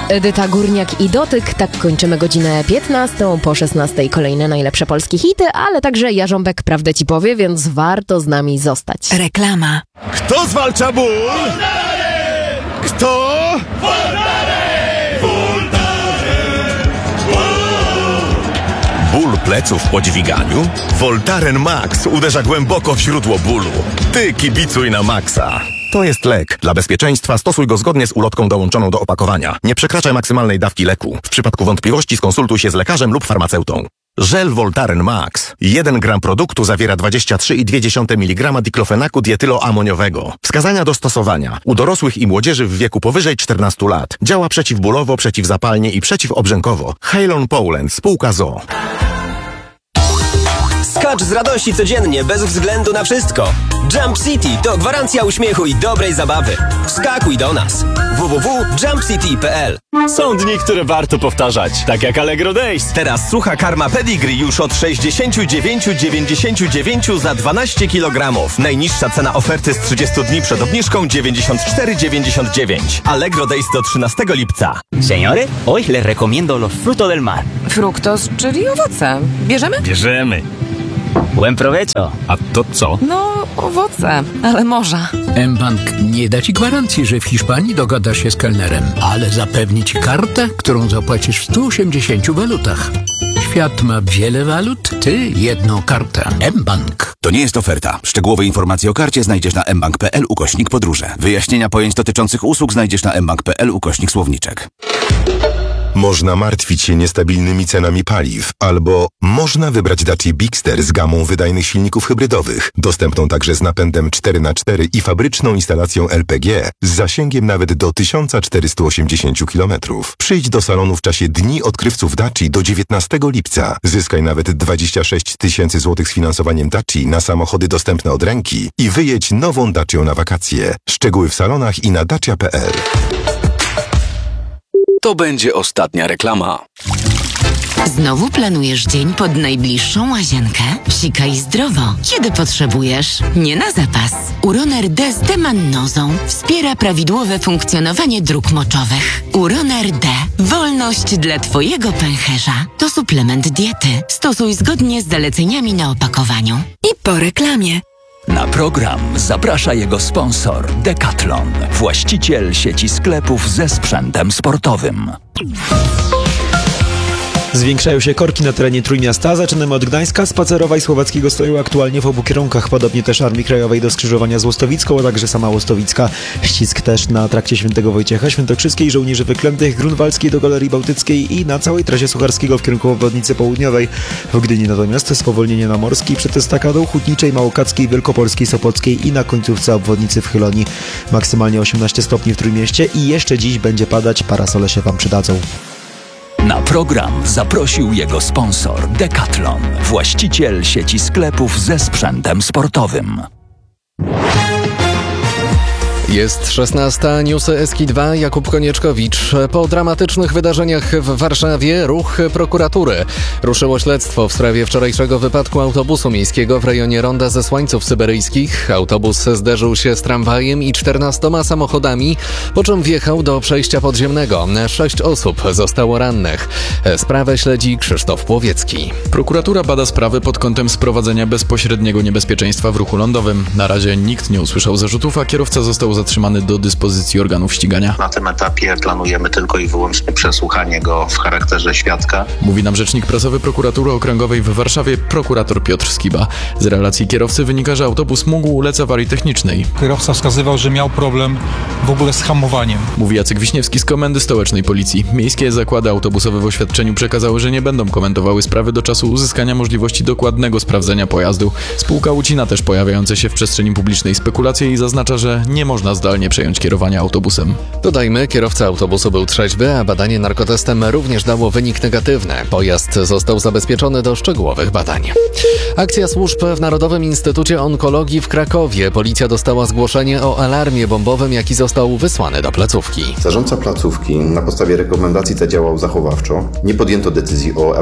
Edyta Górniak i Dotyk. Tak kończymy godzinę 15. Po 16 kolejne najlepsze polskie hity, ale także Jarząbek prawdę ci powie, więc warto z nami zostać. Reklama. Kto zwalcza ból? Kto? Ból pleców po dźwiganiu? Voltaren Max uderza głęboko w źródło bólu. Ty kibicuj na Maxa. To jest lek. Dla bezpieczeństwa stosuj go zgodnie z ulotką dołączoną do opakowania. Nie przekraczaj maksymalnej dawki leku. W przypadku wątpliwości skonsultuj się z lekarzem lub farmaceutą. Żel Voltaren Max. 1 gram produktu zawiera 23,2 mg diklofenaku dietyloamoniowego. Wskazania do stosowania. U dorosłych i młodzieży w wieku powyżej 14 lat. Działa przeciwbólowo, przeciwzapalnie i przeciwobrzękowo. Halon Poland, spółka ZOO. Skacz z radości codziennie, bez względu na wszystko. Jump City to gwarancja uśmiechu i dobrej zabawy. Wskakuj do nas. www.jumpcity.pl. Są dni, które warto powtarzać, tak jak Allegro Days. Teraz sucha karma Pedigree już od 69,99 za 12 kg. Najniższa cena oferty z 30 dni przed obniżką 94,99. Allegro Days do 13 lipca. Señores, hoy les recomiendo los frutos del mar. Fruktos, czyli owoce. Bierzemy? Bierzemy. Buen provecho. A to co? No, owoce, ale morza. mBank nie da ci gwarancji, że w Hiszpanii dogadasz się z kelnerem, ale zapewni ci kartę, którą zapłacisz w 180 walutach. Świat ma wiele walut, ty jedną kartę. mBank. To nie jest oferta. Szczegółowe informacje o karcie znajdziesz na mbank.pl/podróże. Wyjaśnienia pojęć dotyczących usług znajdziesz na mbank.pl/słowniczek. Można martwić się niestabilnymi cenami paliw, albo można wybrać Dacia Bigster z gamą wydajnych silników hybrydowych, dostępną także z napędem 4x4 i fabryczną instalacją LPG z zasięgiem nawet do 1480 km. Przyjdź do salonu w czasie Dni Odkrywców Daci do 19 lipca. Zyskaj nawet 26 000 złotych z finansowaniem Daci na samochody dostępne od ręki i wyjedź nową Dacią na wakacje. Szczegóły w salonach i na dacia.pl. To będzie ostatnia reklama. Znowu planujesz dzień pod najbliższą łazienkę? Sikaj zdrowo, kiedy potrzebujesz. Nie na zapas. Uroner D z demannozą wspiera prawidłowe funkcjonowanie dróg moczowych. Uroner D. Wolność dla twojego pęcherza. To suplement diety. Stosuj zgodnie z zaleceniami na opakowaniu. I po reklamie. Na program zaprasza jego sponsor Decathlon, właściciel sieci sklepów ze sprzętem sportowym. Zwiększają się korki na terenie Trójmiasta. Zaczynamy od Gdańska. Spacerowa i Słowackiego stoją aktualnie w obu kierunkach. Podobnie też Armii Krajowej do skrzyżowania z Łostowicką, a także sama Łostowicka. Ścisk też na trakcie Świętego Wojciecha, Świętokrzyskiej, Żołnierzy Wyklętych, Grunwaldzkiej do Galerii Bałtyckiej i na całej trasie Sucharskiego w kierunku obwodnicy południowej. W Gdyni natomiast spowolnienie na Morskiej przed estakadą Hutniczej, Małokackiej, Wielkopolskiej, Sopockiej i na końcówce obwodnicy w Chyloni. Maksymalnie 18 stopni w Trójmieście i jeszcze dziś będzie padać. Parasole się wam przydadzą. Na program zaprosił jego sponsor Decathlon, właściciel sieci sklepów ze sprzętem sportowym. Jest 16, newsy Eski2, Jakub Konieczkowicz. Po dramatycznych wydarzeniach w Warszawie ruch prokuratury. Ruszyło śledztwo w sprawie wczorajszego wypadku autobusu miejskiego w rejonie Ronda Zesłańców Syberyjskich. Autobus zderzył się z tramwajem i 14 samochodami, po czym wjechał do przejścia podziemnego. 6 osób zostało rannych. Sprawę śledzi Krzysztof Płowiecki. Prokuratura bada sprawy pod kątem sprowadzenia bezpośredniego niebezpieczeństwa w ruchu lądowym. Na razie nikt nie usłyszał zarzutów, a kierowca został zatrzymany do dyspozycji organów ścigania. Na tym etapie planujemy tylko i wyłącznie przesłuchanie go w charakterze świadka. Mówi nam rzecznik prasowy Prokuratury Okręgowej w Warszawie, prokurator Piotr Skiba. Z relacji kierowcy wynika, że autobus mógł ulec awarii technicznej. Kierowca wskazywał, że miał problem w ogóle z hamowaniem. Mówi Jacek Wiśniewski z Komendy Stołecznej Policji. Miejskie zakłady autobusowe w oświadczeniu przekazały, że nie będą komentowały sprawy do czasu uzyskania możliwości dokładnego sprawdzenia pojazdu. Spółka ucina też pojawiające się w przestrzeni publicznej spekulacje i zaznacza, że nie można zdalnie przejąć kierowania autobusem. Dodajmy, kierowca autobusu był trzeźwy, a badanie narkotestem również dało wynik negatywny. Pojazd został zabezpieczony do szczegółowych badań. Akcja służb w Narodowym Instytucie Onkologii w Krakowie. Policja dostała zgłoszenie o alarmie bombowym, jaki został wysłany do placówki. Zarządca placówki na podstawie rekomendacji zadziałał zachowawczo. Nie podjęto decyzji o